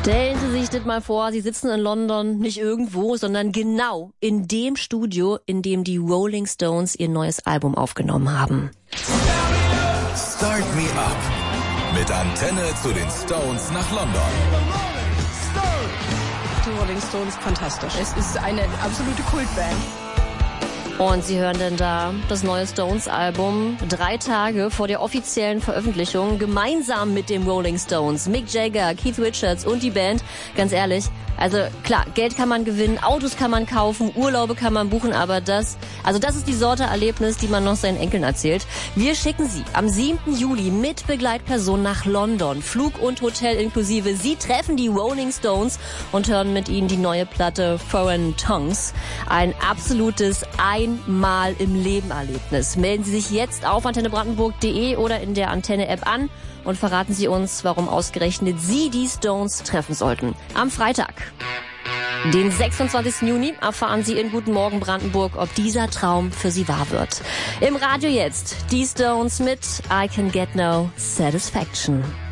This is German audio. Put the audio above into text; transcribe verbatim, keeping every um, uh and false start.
Stellen Sie sich das mal vor, Sie sitzen in London, nicht irgendwo, sondern genau in dem Studio, in dem die Rolling Stones ihr neues Album aufgenommen haben. Start Me Up mit Antenne zu den Stones nach London. Die Rolling Stones, fantastisch. Es ist eine absolute Kultband. Und Sie hören denn da das neue Stones-Album drei Tage vor der offiziellen Veröffentlichung gemeinsam mit dem Rolling Stones, Mick Jagger, Keith Richards und die Band. Ganz ehrlich, also klar, Geld kann man gewinnen, Autos kann man kaufen, Urlaube kann man buchen, aber das, also das ist die Sorte Erlebnis, die man noch seinen Enkeln erzählt. Wir schicken Sie am siebten Juli mit Begleitperson nach London, Flug und Hotel inklusive. Sie treffen die Rolling Stones und hören mit ihnen die neue Platte Foreign Tongues. Ein absolutes Einmal im Leben Erlebnis. Melden Sie sich jetzt auf antenne brandenburg punkt de oder in der Antenne-App an und verraten Sie uns, warum ausgerechnet Sie die Stones treffen sollten. Am Freitag, den sechsundzwanzigsten Juni, erfahren Sie in Guten Morgen Brandenburg, ob dieser Traum für Sie wahr wird. Im Radio jetzt die Stones mit I Can Get No Satisfaction.